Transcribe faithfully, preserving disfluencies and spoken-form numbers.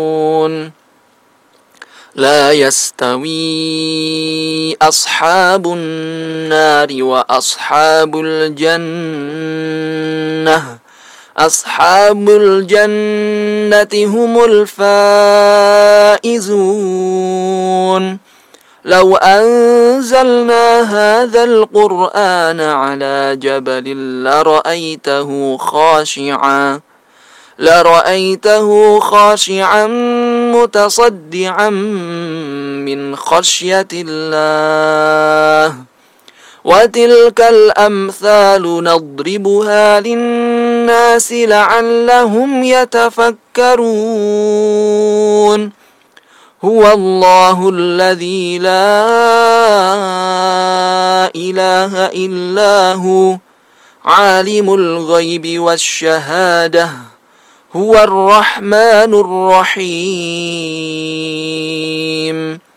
لا يستوي أصحاب النار وأصحاب الجنة أصحاب الجنة هم الفائزون لو أنزلنا هذا القرآن على جبل لرأيته خاشعا لرأيته خاشعا متصدعا من خشية الله وتلك الأمثال نضربها للناس لعلهم يتفكرون هو الله الذي لا إله إلا هو عالم الغيب والشهادة هو الرحمن الرحيم